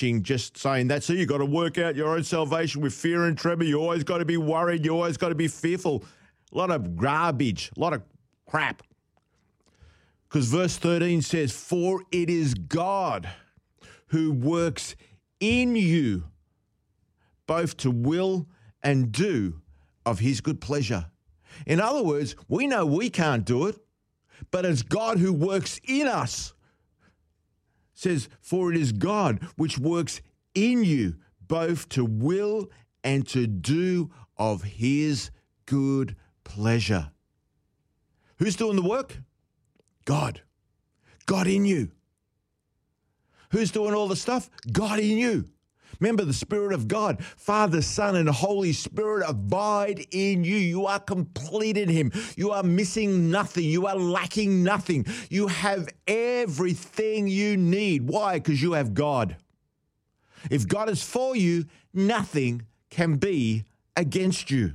just saying that. So you got to work out your own salvation with fear and tremor. You always got to be worried. You always got to be fearful. A lot of garbage, a lot of crap. Because verse 13 says, for it is God who works in you both to will and do of his good pleasure. In other words, we know we can't do it, but it's God who works in us. It says, for it is God which works in you both to will and to do of his good pleasure. Who's doing the work? God. God in you. Who's doing all the stuff? God in you. Remember, the Spirit of God, Father, Son, and Holy Spirit abide in you. You are complete in him. You are missing nothing. You are lacking nothing. You have everything you need. Why? Because you have God. If God is for you, nothing can be against you.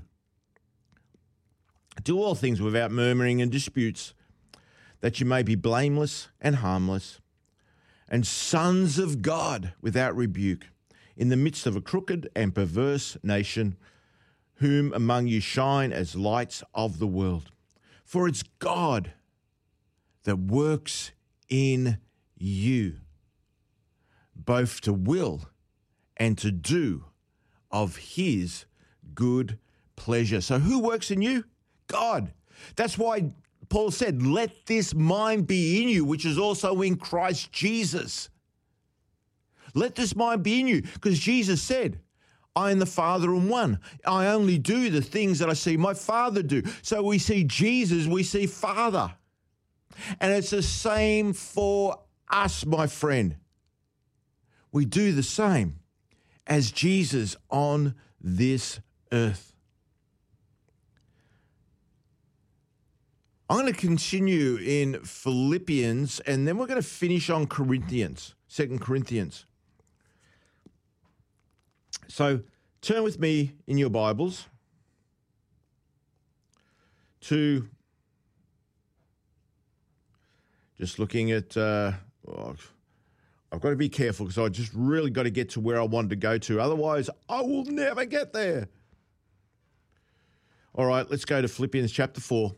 Do all things without murmuring and disputes, that you may be blameless and harmless, and sons of God without rebuke, in the midst of a crooked and perverse nation, whom among you shine as lights of the world. For it's God that works in you, both to will and to do of his good pleasure. So who works in you? God. That's why Paul said, let this mind be in you, which is also in Christ Jesus. Let this mind be in you, because Jesus said, I and the Father are one. I only do the things that I see my Father do. So we see Jesus, we see Father. And it's the same for us, my friend. We do the same as Jesus on this earth. I'm going to continue in Philippians, and then we're going to finish on Corinthians, 2 Corinthians. So turn with me in your Bibles to just looking at, I've got to be careful because I just really got to get to where I wanted to go to. Otherwise, I will never get there. All right, let's go to Philippians chapter 4.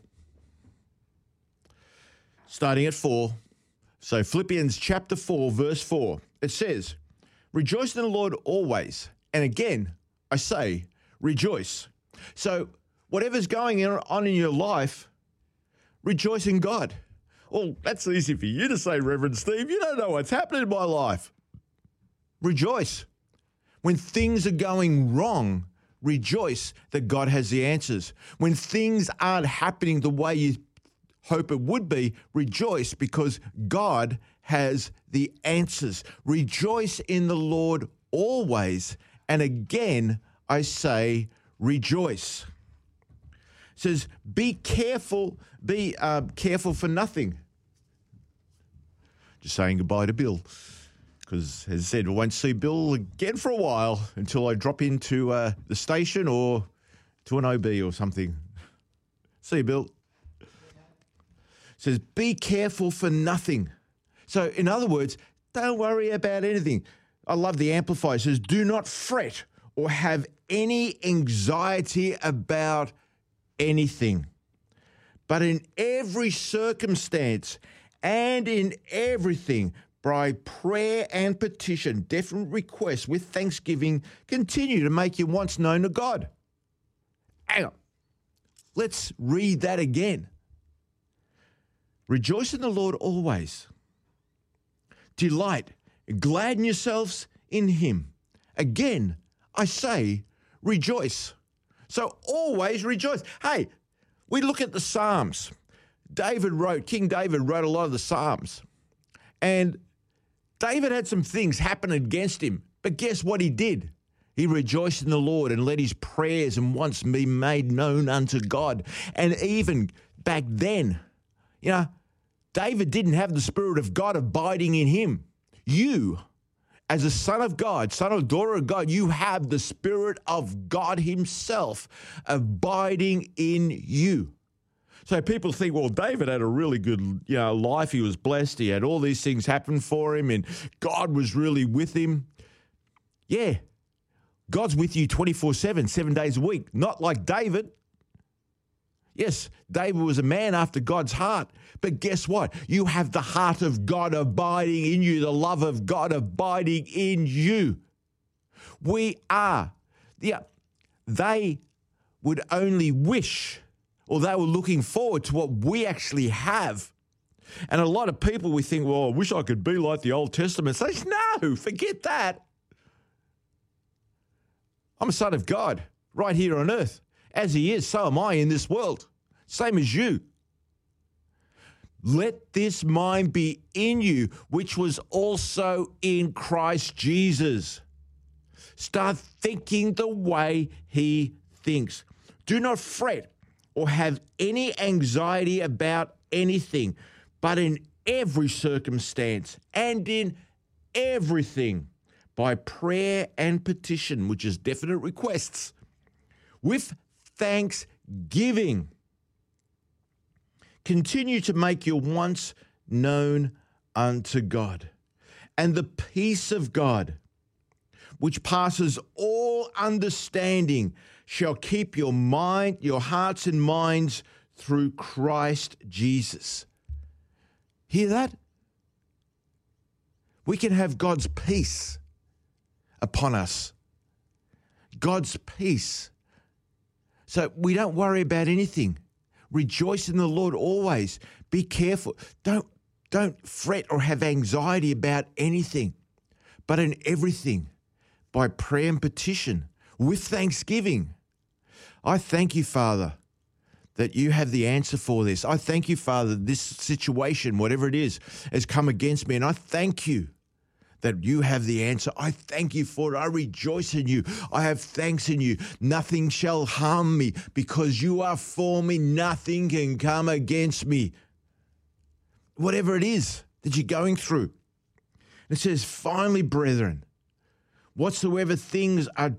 Starting at 4. So Philippians chapter 4, verse 4. It says, rejoice in the Lord always. And again, I say, rejoice. So whatever's going on in your life, rejoice in God. Well, that's easy for you to say, Reverend Steve. You don't know what's happening in my life. Rejoice. When things are going wrong, rejoice that God has the answers. When things aren't happening the way you hope it would be, rejoice because God has the answers. Rejoice in the Lord always. And again, I say, rejoice. It says, be careful for nothing. Just saying goodbye to Bill. Because, as I said, I won't see Bill again for a while until I drop into the station or to an OB or something. See you, Bill. It says, be careful for nothing. So, in other words, don't worry about anything. I love the Amplifier. It says, do not fret or have any anxiety about anything. But in every circumstance and in everything, by prayer and petition, different requests with thanksgiving, continue to make your wants known to God. Hang on. Let's read that again. Rejoice in the Lord always. Delight, gladden yourselves in him. Again, I say, rejoice. So always rejoice. Hey, we look at the Psalms. King David wrote a lot of the Psalms. And David had some things happen against him. But guess what he did? He rejoiced in the Lord and let his prayers and wants be made known unto God. And even back then, David didn't have the Spirit of God abiding in him. You, as a son of God, son or daughter of God, you have the Spirit of God himself abiding in you. So people think, well, David had a really good life. He was blessed. He had all these things happen for him, and God was really with him. Yeah, God's with you 24/7, 7 days a week, not like David. Yes, David was a man after God's heart, but guess what? You have the heart of God abiding in you, the love of God abiding in you. We are. Yeah, they would only wish, or they were looking forward to what we actually have. And a lot of people, we think, well, I wish I could be like the Old Testament says. No, forget that. I'm a son of God right here on earth. As he is, so am I in this world. Same as you. Let this mind be in you, which was also in Christ Jesus. Start thinking the way he thinks. Do not fret or have any anxiety about anything, but in every circumstance and in everything, by prayer and petition, which is definite requests, with thanksgiving, continue to make your wants known unto God. And the peace of God, which passes all understanding, shall keep your mind, your hearts and minds through Christ Jesus. Hear that? We can have God's peace upon us. God's peace. So we don't worry about anything. Rejoice in the Lord always. Be careful. Don't fret or have anxiety about anything, but in everything, by prayer and petition, with thanksgiving. I thank you, Father, that you have the answer for this. I thank you, Father, this situation, whatever it is, has come against me, and I thank you that you have the answer. I thank you for it. I rejoice in you. I have thanks in you. Nothing shall harm me because you are for me. Nothing can come against me. Whatever it is that you're going through. It says, finally, brethren, whatsoever things are,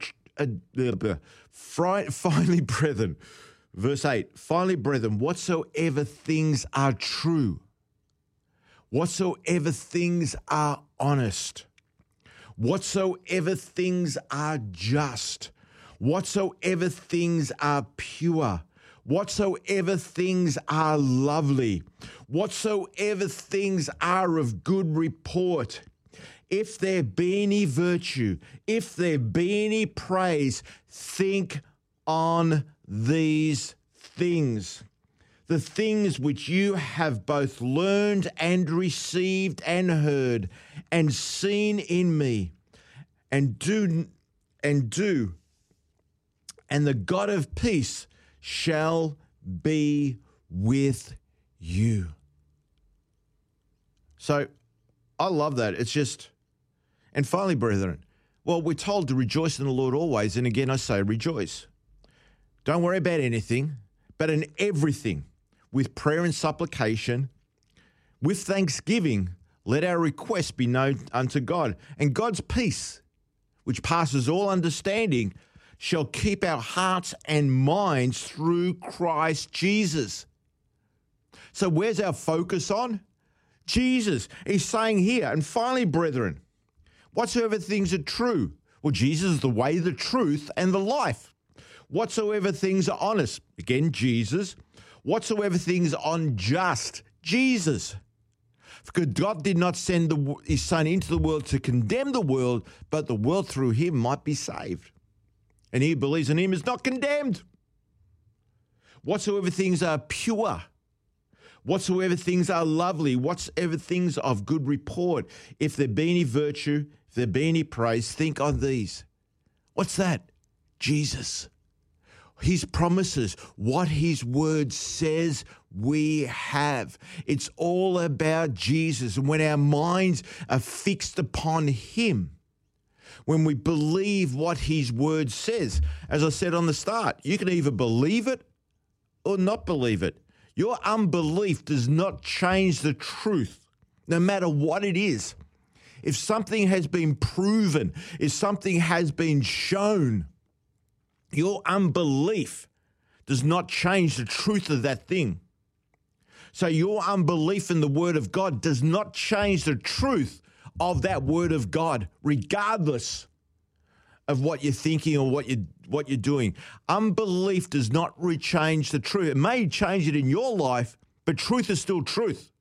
finally, brethren, verse 8, finally, brethren, whatsoever things are true, whatsoever things are honest, whatsoever things are just, whatsoever things are pure, whatsoever things are lovely, whatsoever things are of good report, if there be any virtue, if there be any praise, think on these things. The things which you have both learned and received and heard and seen in me, and do, and the God of peace shall be with you. So I love that. It's just, and finally, brethren, well, we're told to rejoice in the Lord always. And again, I say rejoice. Don't worry about anything, but in everything, with prayer and supplication, with thanksgiving, let our requests be known unto God. And God's peace, which passes all understanding, shall keep our hearts and minds through Christ Jesus. So where's our focus on? Jesus. He's saying here, and finally, brethren, whatsoever things are true. Well, Jesus is the way, the truth, and the life. Whatsoever things are honest. Again, Jesus. Whatsoever things are unjust. Jesus. For God did not send his Son into the world to condemn the world, but the world through him might be saved. And he who believes in him is not condemned. Whatsoever things are pure, whatsoever things are lovely, whatsoever things of good report, if there be any virtue, if there be any praise, think on these. What's that? Jesus. His promises, what his word says we have. It's all about Jesus. And when our minds are fixed upon him, when we believe what his word says, as I said on the start, you can either believe it or not believe it. Your unbelief does not change the truth, no matter what it is. If something has been proven, if something has been shown, your unbelief does not change the truth of that thing. So your unbelief in the word of God does not change the truth of that word of God, regardless of what you're thinking or what you're doing. Unbelief does not rechange the truth. It may change it in your life, but truth is still truth.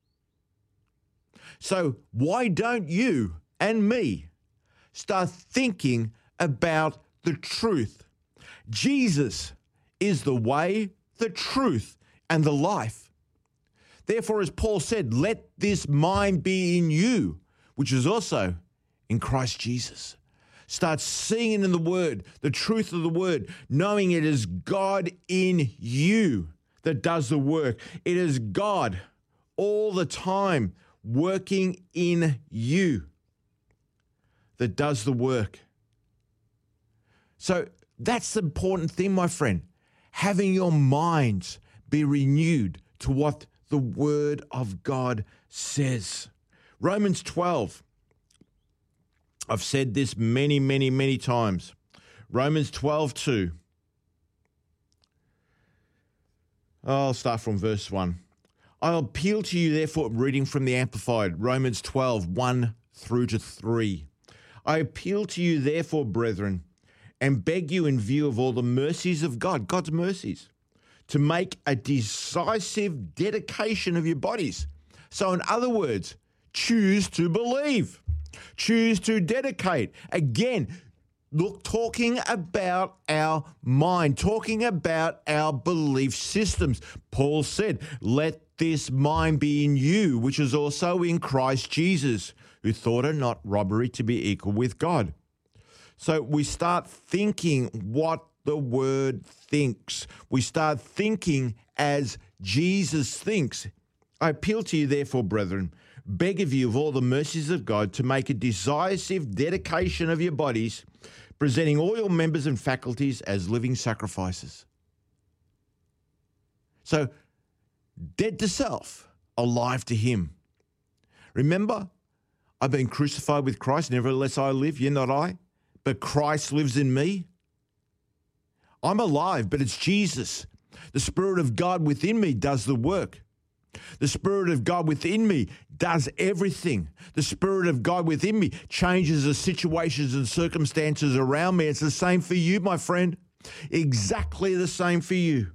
So why don't you and me start thinking about the truth? Jesus is the way, the truth, and the life. Therefore, as Paul said, let this mind be in you, which is also in Christ Jesus. Start seeing it in the Word, the truth of the Word, knowing it is God in you that does the work. It is God all the time working in you that does the work. So that's the important thing, my friend. Having your minds be renewed to what the Word of God says. Romans 12. I've said this many, many, many times. Romans 12:2. I'll start from verse 1. I appeal to you, therefore, reading from the Amplified, Romans 12:1 through to 3. I appeal to you, therefore, brethren, and beg you in view of all the mercies of God, God's mercies, to make a decisive dedication of your bodies. So in other words, choose to believe. Choose to dedicate. Again, look, talking about our mind, talking about our belief systems. Paul said, let this mind be in you, which is also in Christ Jesus, who thought it not robbery to be equal with God. So we start thinking what the Word thinks. We start thinking as Jesus thinks. I appeal to you, therefore, brethren, beg of you of all the mercies of God to make a decisive dedication of your bodies, presenting all your members and faculties as living sacrifices. So, dead to self, alive to Him. Remember, I've been crucified with Christ, nevertheless I live, yet not I, but Christ lives in me. I'm alive, but it's Jesus. The Spirit of God within me does the work. The Spirit of God within me does everything. The Spirit of God within me changes the situations and circumstances around me. It's the same for you, my friend. Exactly the same for you.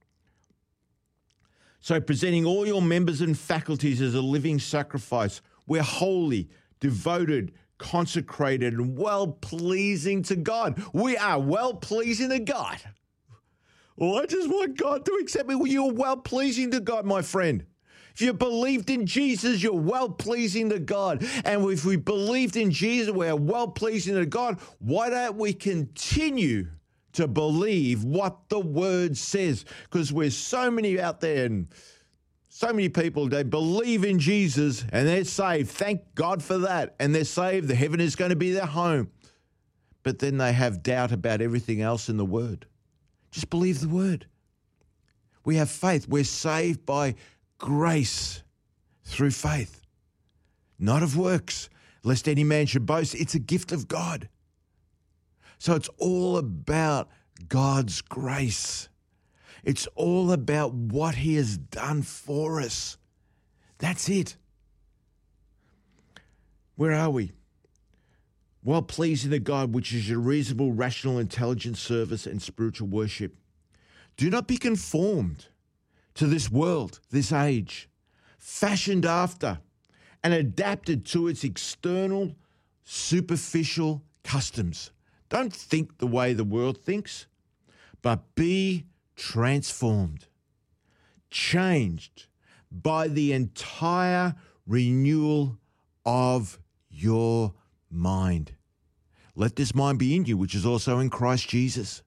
So presenting all your members and faculties as a living sacrifice, we're holy, devoted, consecrated, and well-pleasing to God. We are well-pleasing to God. Well, I just want God to accept me. Well, you're well-pleasing to God, my friend. If you believed in Jesus, you're well-pleasing to God. And if we believed in Jesus, we're well-pleasing to God. Why don't we continue to believe what the Word says? Because we're so many out there and so many people, they believe in Jesus and they're saved. Thank God for that. And they're saved. The heaven is going to be their home. But then they have doubt about everything else in the Word. Just believe the Word. We have faith. We're saved by grace through faith, not of works, lest any man should boast. It's a gift of God. So it's all about God's grace. It's all about what He has done for us. That's it. Where are we? Well pleasing to God, which is your reasonable, rational, intelligent service and spiritual worship. Do not be conformed to this world, this age, fashioned after and adapted to its external, superficial customs. Don't think the way the world thinks, but be transformed, changed by the entire renewal of your mind. Let this mind be in you, which is also in Christ Jesus.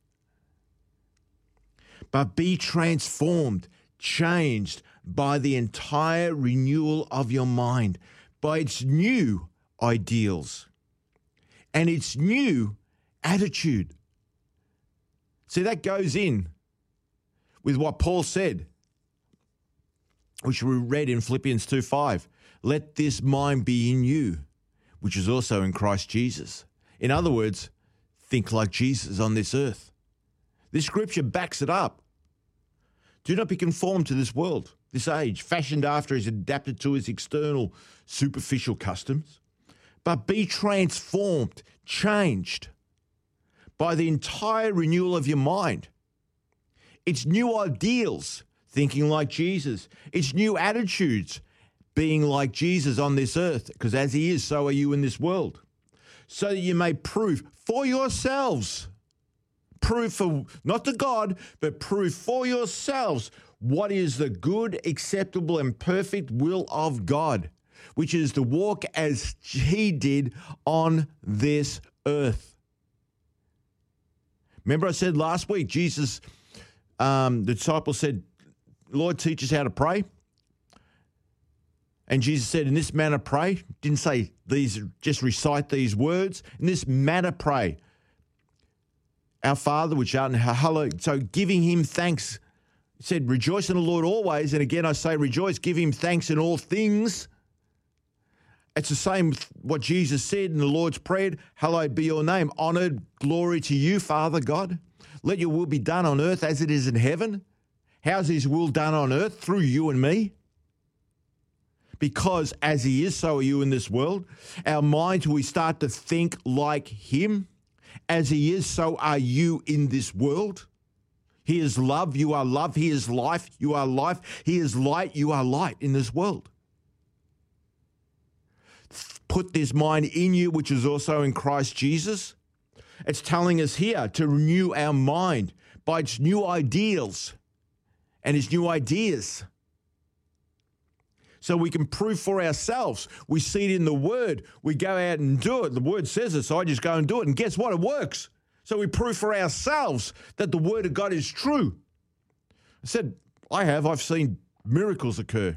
But be transformed, changed by the entire renewal of your mind, by its new ideals and its new attitude. See, that goes in with what Paul said, which we read in Philippians 2:5. Let this mind be in you, which is also in Christ Jesus. In other words, think like Jesus on this earth. This scripture backs it up. Do not be conformed to this world, this age, fashioned after is adapted to its external, superficial customs, but be transformed, changed by the entire renewal of your mind. It's new ideals, thinking like Jesus. It's new attitudes, being like Jesus on this earth, because as he is, so are you in this world. So that you may prove for yourselves, prove for, not to God, but prove for yourselves what is the good, acceptable, and perfect will of God, which is to walk as he did on this earth. Remember I said last week, Jesus, the disciples said, Lord, teach us how to pray. And Jesus said, in this manner pray. Didn't say these, just recite these words. In this manner pray. Our Father which art in hallowed. So giving him thanks. He said, rejoice in the Lord always. And again I say rejoice, give him thanks in all things. It's the same with what Jesus said in the Lord's Prayer. Hallowed be your name. Honored, glory to you, Father God. Let your will be done on earth as it is in heaven. How's his will done on earth? Through you and me. Because as he is, so are you in this world. Our minds, we start to think like him. As he is, so are you in this world. He is love, you are love. He is life, you are life. He is light, you are light in this world. Put this mind in you, which is also in Christ Jesus. It's telling us here to renew our mind by its new ideals and its new ideas. So we can prove for ourselves. We see it in the Word. We go out and do it. The Word says it, so I just go and do it. And guess what? It works. So we prove for ourselves that the Word of God is true. I said, I've seen miracles occur.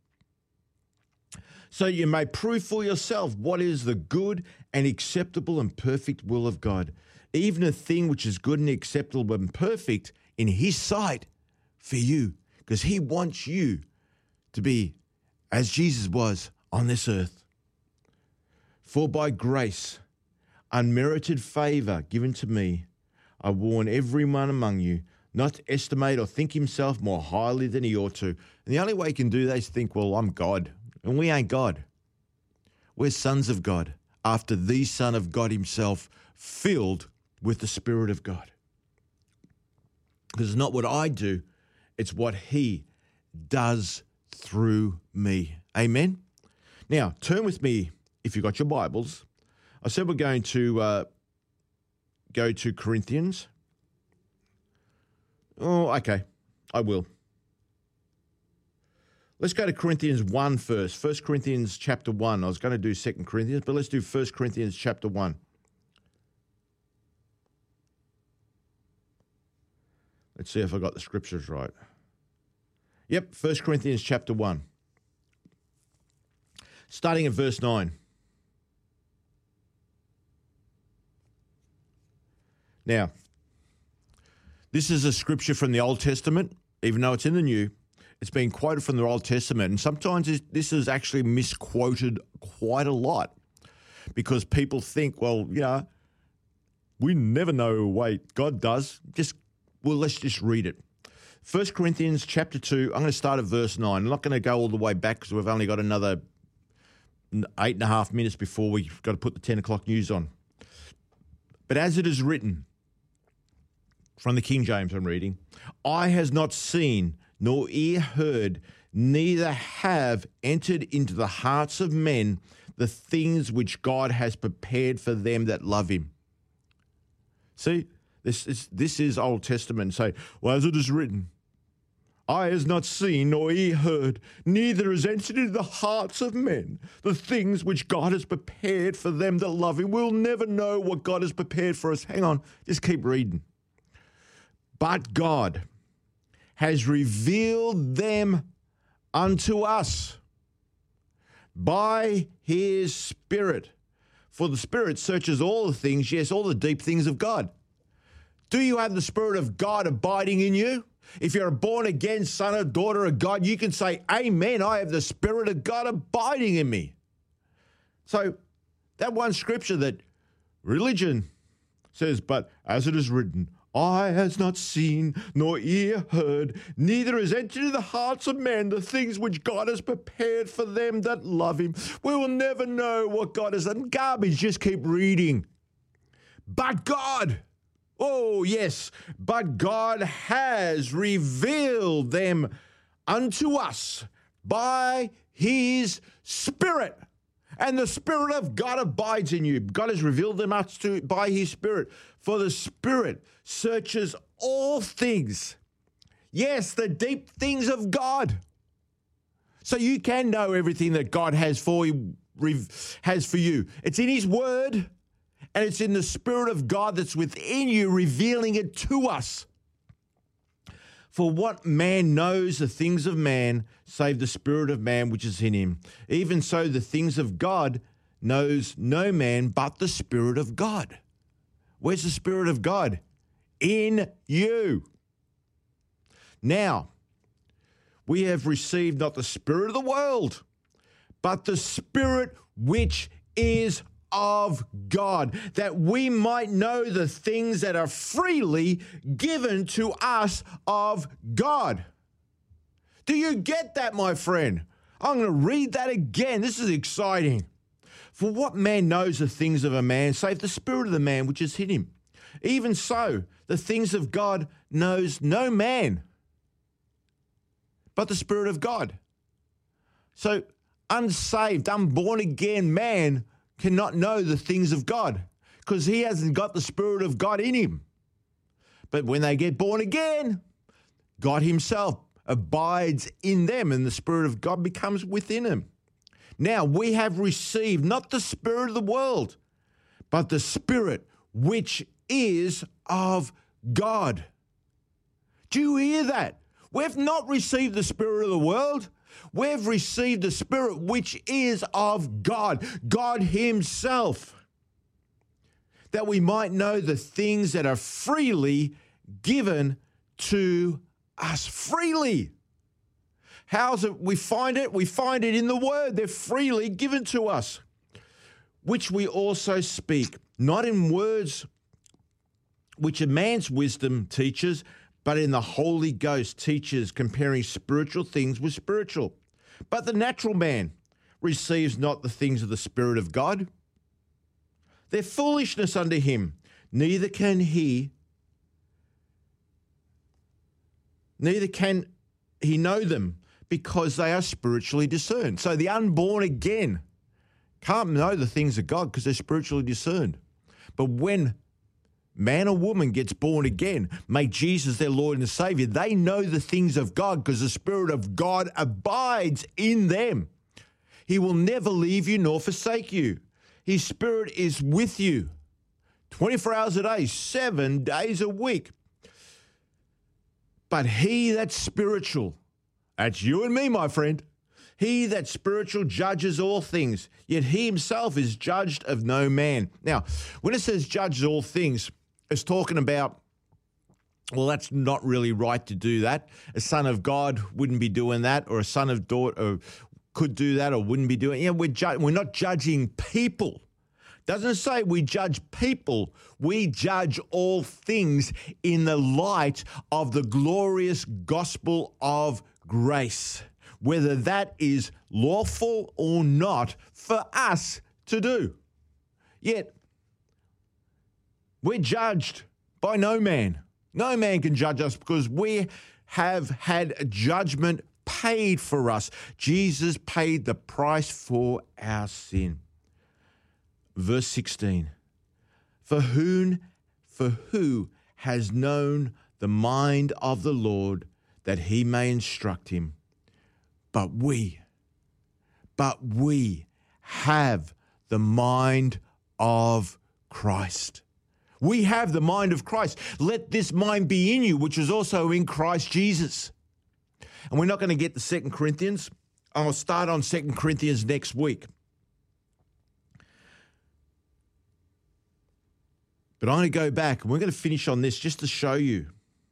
So you may prove for yourself what is the good and acceptable and perfect will of God, even a thing which is good and acceptable and perfect in his sight for you, because he wants you to be as Jesus was on this earth. For by grace, unmerited favour given to me, I warn every one among you not to estimate or think himself more highly than he ought to. And the only way he can do that is think, well, I'm God. And we ain't God. We're sons of God, after the Son of God himself, filled with the Spirit of God. Because it's not what I do, it's what he does through me. Amen? Now, turn with me, if you've got your Bibles. I said we're going to go to Corinthians. Oh, okay. I will. Let's go to Corinthians 1 first. 1 Corinthians chapter 1. I was going to do 2 Corinthians, but let's do 1 Corinthians chapter 1. Let's see if I got the scriptures right. Yep, 1 Corinthians chapter 1. Starting at verse 9. Now, this is a scripture from the Old Testament, even though it's in the New. It's been quoted from the Old Testament, and sometimes this is actually misquoted quite a lot because people think, well, yeah, we never know. Wait, God does. Let's just read it. 1 Corinthians chapter 2, I'm going to start at verse 9. I'm not going to go all the way back because we've only got another 8.5 minutes before we've got to put the 10 o'clock news on. But as it is written, from the King James I'm reading, eye has not seen, nor ear heard, neither have entered into the hearts of men the things which God has prepared for them that love him. See, this is Old Testament. Say, well, as it is written, eye has not seen, nor ear heard, neither has entered into the hearts of men the things which God has prepared for them that love him. We'll never know what God has prepared for us. Hang on, just keep reading. But God has revealed them unto us by his Spirit. For the Spirit searches all the things, yes, all the deep things of God. Do you have the Spirit of God abiding in you? If you're a born-again son or daughter of God, you can say, amen, I have the Spirit of God abiding in me. So that one scripture that religion says, but as it is written, eye has not seen, nor ear heard, neither has entered into the hearts of men the things which God has prepared for them that love him. We will never know what God has done. Garbage, just keep reading. But God, Oh, yes, but God has revealed them unto us by his Spirit. And the Spirit of God abides in you. God has revealed them us to by his Spirit. For the Spirit searches all things. Yes, the deep things of God. So you can know everything that God has for you. It's in his word, and it's in the Spirit of God that's within you, revealing it to us. For what man knows the things of man, save the spirit of man which is in him? Even so, the things of God knows no man but the Spirit of God. Where's the Spirit of God? In you. Now, we have received not the spirit of the world, but the Spirit which is of God, that we might know the things that are freely given to us of God. Do you get that, my friend? I'm going to read that again. This is exciting. For what man knows the things of a man, save the spirit of the man which is in him? Even so, the things of God knows no man, but the Spirit of God. So, unsaved, unborn again man cannot know the things of God because he hasn't got the Spirit of God in him. But when they get born again, God himself abides in them and the Spirit of God becomes within them. Now, we have received not the spirit of the world, but the Spirit which is of God. Do you hear that? We've not received the spirit of the world. We've received the Spirit which is of God, God himself, that we might know the things that are freely given to us. Freely. How's it we find it? We find it in the Word. They're freely given to us, which we also speak, not in words which a man's wisdom teaches, but in the Holy Ghost teaches, comparing spiritual things with spiritual. But the natural man receives not the things of the Spirit of God. They're foolishness unto him, neither can he know them, because they are spiritually discerned. So the unborn again can't know the things of God because they're spiritually discerned. But when man or woman gets born again, make Jesus their Lord and Savior, they know the things of God because the Spirit of God abides in them. He will never leave you nor forsake you. His Spirit is with you 24 hours a day, 7 days a week. But he that's spiritual, that's you and me, my friend, he that's spiritual judges all things, yet he himself is judged of no man. Now, when it says judges all things, it's talking about, well, that's not really right to do that. A son of God wouldn't be doing that, or a son of daughter could do that or wouldn't be doing it. We're not judging people. Doesn't say we judge people. We judge all things in the light of the glorious gospel of grace, whether that is lawful or not for us to do. Yet, we're judged by no man. No man can judge us because we have had judgment paid for us. Jesus paid the price for our sin. Verse 16, for who has known the mind of the Lord that he may instruct him? But we have the mind of Christ. We have the mind of Christ. Let this mind be in you, which is also in Christ Jesus. And we're not going to get to 2 Corinthians. I'll start on 2 Corinthians next week. But I'm going to go back and we're going to finish on this just to show you.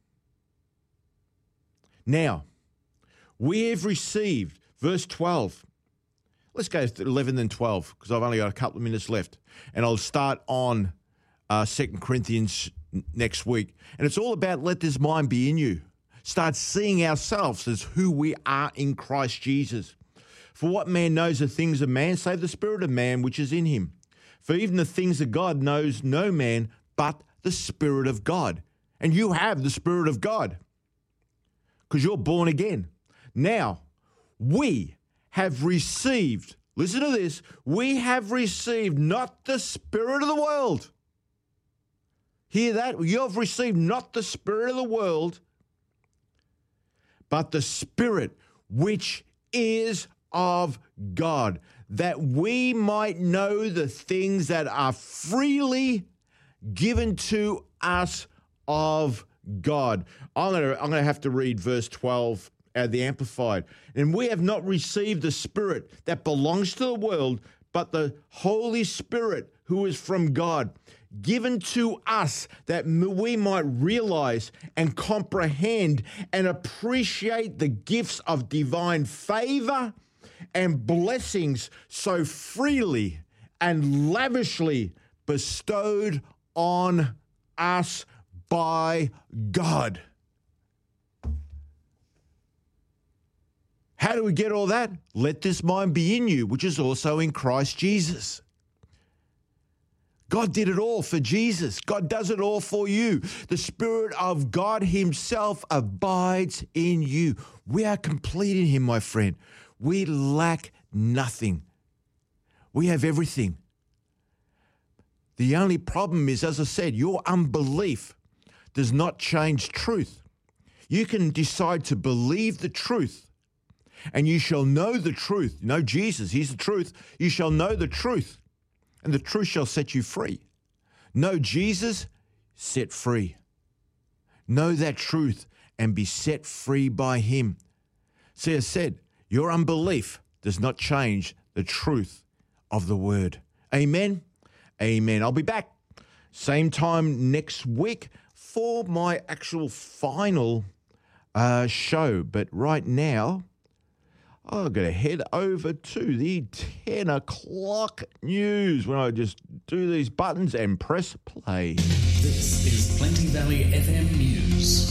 Now, we have received, verse 12. Let's go to 11 and 12 because I've only got a couple of minutes left. And I'll start on 2 Corinthians next week. And it's all about let this mind be in you. Start seeing ourselves as who we are in Christ Jesus. For what man knows the things of man, save the spirit of man which is in him? For even the things of God knows no man but the Spirit of God. And you have the Spirit of God because you're born again. Now, we have received, listen to this, we have received not the spirit of the world. Hear that? You have received not the spirit of the world, but the Spirit which is of God, that we might know the things that are freely given to us of God. I'm going to have to read verse 12 out of the Amplified. And we have not received the Spirit that belongs to the world, but the Holy Spirit who is from God, given to us that we might realize and comprehend and appreciate the gifts of divine favor and blessings so freely and lavishly bestowed on us by God. How do we get all that? Let this mind be in you, which is also in Christ Jesus. God did it all for Jesus. God does it all for you. The Spirit of God himself abides in you. We are complete in him, my friend. We lack nothing. We have everything. The only problem is, as I said, your unbelief does not change truth. You can decide to believe the truth, and you shall know the truth. Know Jesus, he's the truth. You shall know the truth, and the truth shall set you free. Know Jesus, set free. Know that truth and be set free by him. See, I said, your unbelief does not change the truth of the word. Amen? Amen. I'll be back same time next week for my actual final show. But right now, I'm going to head over to the 10 o'clock news when I just do these buttons and press play. This is Plenty Valley FM News.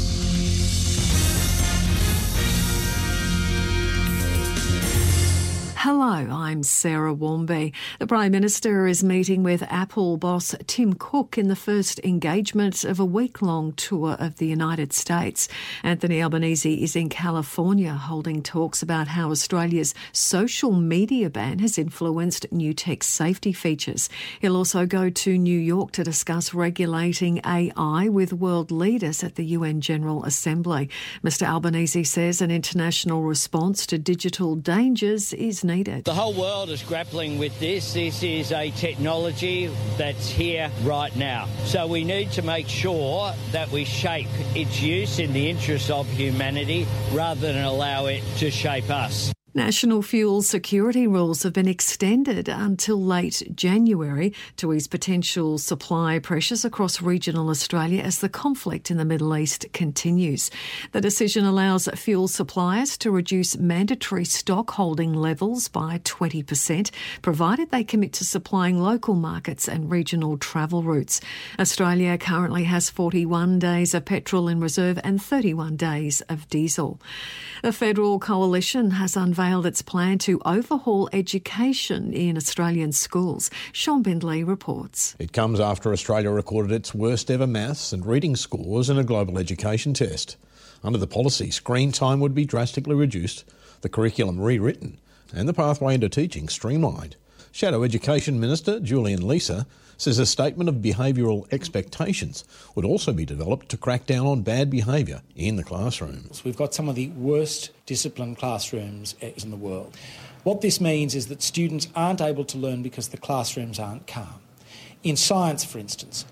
Hello, I'm Sarah Warmby. The Prime Minister is meeting with Apple boss Tim Cook in the first engagement of a week-long tour of the United States. Anthony Albanese is in California holding talks about how Australia's social media ban has influenced new tech safety features. He'll also go to New York to discuss regulating AI with world leaders at the UN General Assembly. Mr Albanese says an international response to digital dangers is needed. The whole world is grappling with this. This is a technology that's here right now. So we need to make sure that we shape its use in the interest of humanity rather than allow it to shape us. National fuel security rules have been extended until late January to ease potential supply pressures across regional Australia as the conflict in the Middle East continues. The decision allows fuel suppliers to reduce mandatory stock holding levels by 20%, provided they commit to supplying local markets and regional travel routes. Australia currently has 41 days of petrol in reserve and 31 days of diesel. The Federal Coalition has unveiled its plan to overhaul education in Australian schools. Sean Bindley reports. It comes after Australia recorded its worst ever maths and reading scores in a global education test. Under the policy, screen time would be drastically reduced, the curriculum rewritten, and the pathway into teaching streamlined. Shadow Education Minister Julian Leeser says a statement of behavioural expectations would also be developed to crack down on bad behaviour in the classrooms. We've got some of the worst disciplined classrooms in the world. What this means is that students aren't able to learn because the classrooms aren't calm. In science, for instance,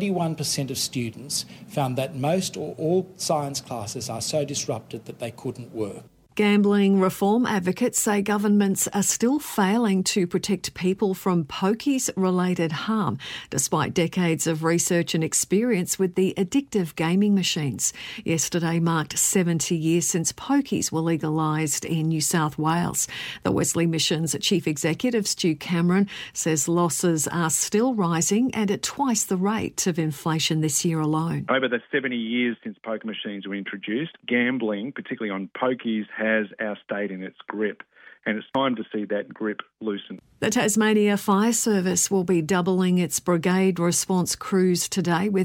21% of students found that most or all science classes are so disrupted that they couldn't work. Gambling reform advocates say governments are still failing to protect people from pokies-related harm, despite decades of research and experience with the addictive gaming machines. Yesterday marked 70 years since pokies were legalised in New South Wales. The Wesley Mission's Chief Executive, Stu Cameron, says losses are still rising and at twice the rate of inflation this year alone. Over the 70 years since poker machines were introduced, gambling, particularly on pokies, has our state in its grip, and it's time to see that grip loosen. The Tasmania Fire Service will be doubling its brigade response crews today with